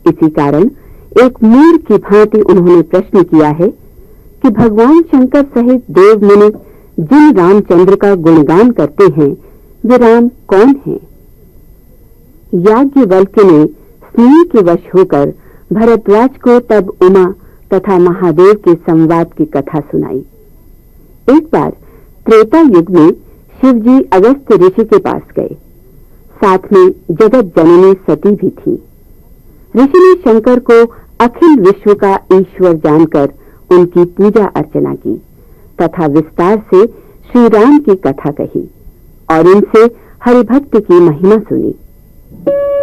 इसी कारण एक मूढ़ की भांति उन्होंने प्रश्न किया है कि भगवान शंकर सहित देव मुनि जिन रामचंद्र का गुणगान करते हैं वे राम कौन हैं? याज्ञवल्क्य ने स्नेह के वश होकर भरद्वाज को तब उमा तथा महादेव के संवाद की कथा सुनाई। एक बार त्रेता युग में शिवजी अगस्त्य ऋषि के पास गए। साथ में जगत जननी सती भी थी। ऋषि ने शंकर को अखिल विश्व का ईश्वर जानकर उनकी पूजा अर्चना की तथा विस्तार से श्री राम की कथा कही और उनसे हरिभक्त की महिमा सुनी।